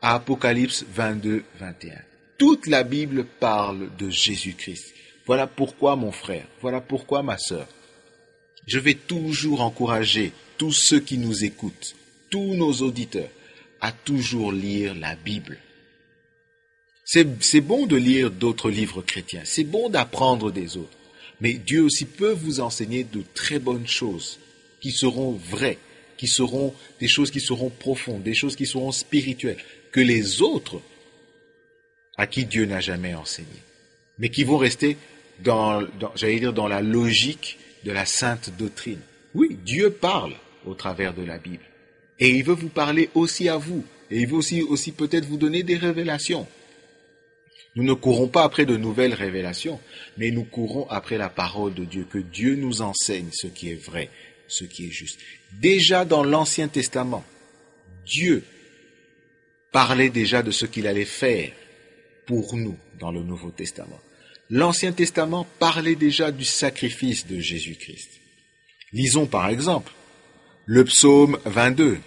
à Apocalypse 22, 21. Toute la Bible parle de Jésus-Christ. Voilà pourquoi, mon frère, voilà pourquoi, ma sœur, je vais toujours encourager tous ceux qui nous écoutent, tous nos auditeurs, à toujours lire la Bible. C'est bon de lire d'autres livres chrétiens, c'est bon d'apprendre des autres, mais Dieu aussi peut vous enseigner de très bonnes choses qui seront vraies, qui seront des choses qui seront profondes, des choses qui seront spirituelles, que les autres à qui Dieu n'a jamais enseigné, mais qui vont rester dans la logique de la sainte doctrine. Oui, Dieu parle au travers de la Bible. Et il veut vous parler aussi à vous. Et il veut aussi peut-être vous donner des révélations. Nous ne courons pas après de nouvelles révélations, mais nous courons après la parole de Dieu, que Dieu nous enseigne ce qui est vrai, ce qui est juste. Déjà dans l'Ancien Testament, Dieu parlait déjà de ce qu'il allait faire pour nous dans le Nouveau Testament. L'Ancien Testament parlait déjà du sacrifice de Jésus-Christ. Lisons par exemple le psaume 22.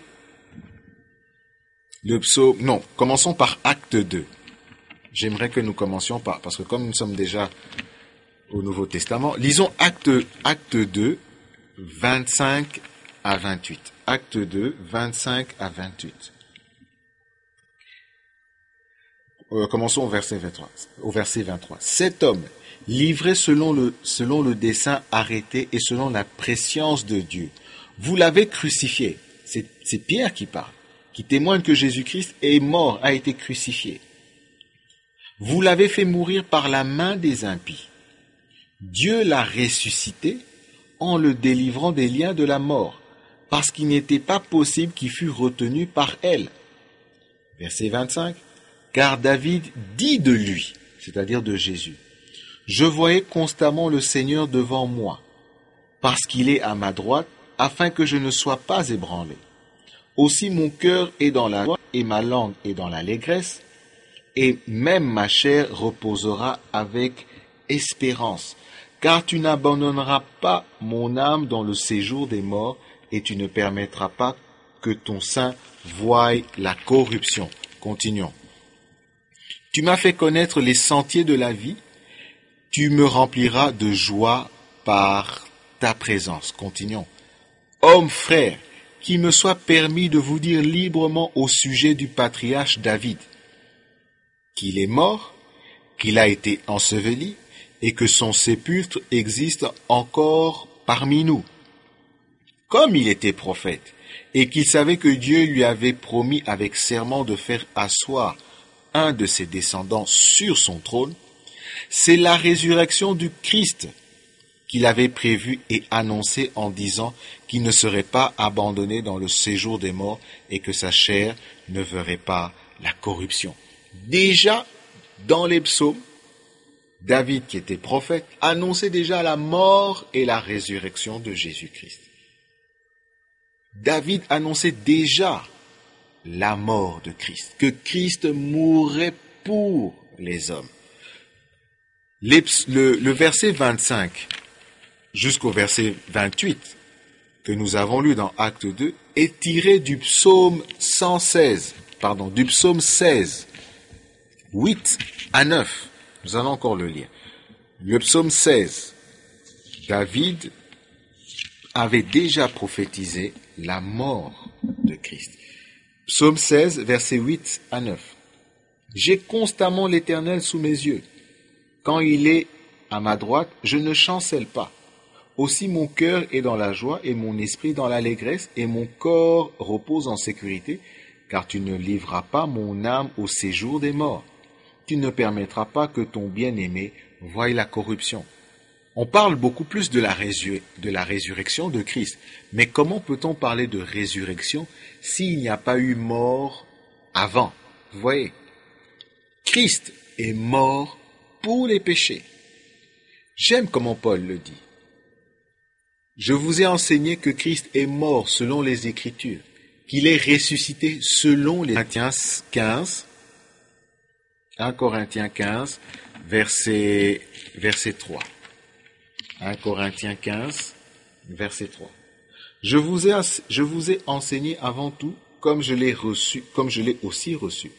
Commençons par Acte 2. J'aimerais que nous commencions parce que comme nous sommes déjà au Nouveau Testament, lisons Acte 2, 25 à 28. Acte 2, 25 à 28. Commençons au verset 23. Cet homme, livré selon le dessein arrêté et selon la prescience de Dieu, vous l'avez crucifié. C'est Pierre qui parle, qui témoigne que Jésus-Christ est mort, a été crucifié. Vous l'avez fait mourir par la main des impies. Dieu l'a ressuscité en le délivrant des liens de la mort, parce qu'il n'était pas possible qu'il fût retenu par elle. Verset 25. Car David dit de lui, c'est-à-dire de Jésus, « Je voyais constamment le Seigneur devant moi, parce qu'il est à ma droite, afin que je ne sois pas ébranlé. Aussi mon cœur est dans la joie et ma langue est dans l'allégresse, et même ma chair reposera avec espérance, car tu n'abandonneras pas mon âme dans le séjour des morts, et tu ne permettras pas que ton sein voie la corruption. » Continuons. Tu m'as fait connaître les sentiers de la vie, tu me rempliras de joie par ta présence. Continuons. Homme frère, qu'il me soit permis de vous dire librement au sujet du patriarche David, qu'il est mort, qu'il a été enseveli, et que son sépulcre existe encore parmi nous. Comme il était prophète, et qu'il savait que Dieu lui avait promis avec serment de faire asseoir un de ses descendants sur son trône, c'est la résurrection du Christ qu'il avait prévu et annoncé en disant qu'il ne serait pas abandonné dans le séjour des morts et que sa chair ne verrait pas la corruption. Déjà, dans les psaumes, David, qui était prophète, annonçait déjà la mort et la résurrection de Jésus-Christ. David annonçait déjà la mort de Christ, que Christ mourrait pour les hommes. Le verset 25 jusqu'au verset 28 que nous avons lu dans Acte 2 est tiré du psaume 16, 8 à 9. Nous allons encore le lire. Le psaume 16, David avait déjà prophétisé la mort de Christ. Psaume 16, versets 8 à 9. J'ai constamment l'Éternel sous mes yeux. Quand il est à ma droite, je ne chancelle pas. Aussi mon cœur est dans la joie et mon esprit dans l'allégresse et mon corps repose en sécurité, car tu ne livreras pas mon âme au séjour des morts. Tu ne permettras pas que ton bien-aimé voie la corruption. On parle beaucoup plus de la résurrection de Christ. Mais comment peut-on parler de résurrection s'il n'y a pas eu mort avant? Vous voyez, Christ est mort pour les péchés. J'aime comment Paul le dit. Je vous ai enseigné que Christ est mort selon les Écritures, qu'il est ressuscité selon les Corinthiens 15, 1 Corinthiens 15, verset 3. 1 Corinthiens 15, verset 3. Je vous ai enseigné avant tout, comme je l'ai aussi reçu,